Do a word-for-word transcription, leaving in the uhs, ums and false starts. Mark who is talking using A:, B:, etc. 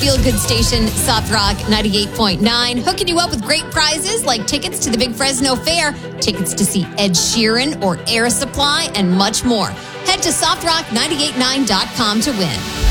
A: feel-good station, Soft Rock ninety-eight point nine, hooking you up with great prizes like tickets to the Big Fresno Fair, tickets to see Ed Sheeran or Air Supply, and much more. Head to soft rock nine eight nine dot com to win.